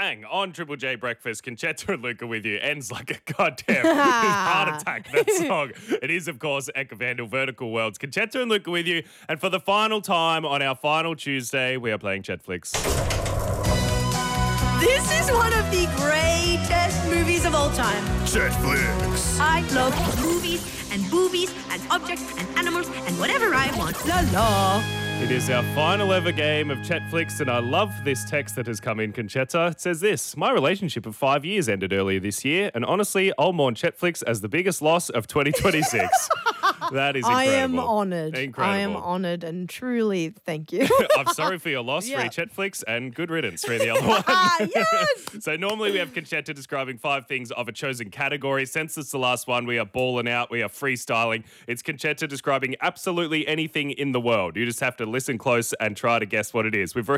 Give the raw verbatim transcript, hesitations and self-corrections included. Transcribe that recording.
bang, on Triple J Breakfast, Conchetta and Luca with you. Ends like a goddamn heart attack, that song. It is, of course, Eka Vandal, Vertical Worlds. Conchetta and Luca with you. And for the final time on our final Tuesday, we are playing Chetflix. This is one of the greatest movies of all time. Chetflix. I love movies and boobies and objects and animals and whatever I want. La la. It is our final ever game of Chetflix, and I love this text that has come in, Conchetta. It says this: my relationship of five years ended earlier this year, and honestly, I'll mourn Chetflix as the biggest loss of twenty twenty-six. That is incredible. I am honoured. Incredible. I am honoured and truly thank you. I'm sorry for your loss, Yeah. re Chetflix, and good riddance, re the other one. Yes! So normally we have Conchetta describing five things of a chosen category. Since it's the last one, we are balling out, we are freestyling. It's Conchetta describing absolutely anything in the world. You just have to listen close and try to guess what it is. We've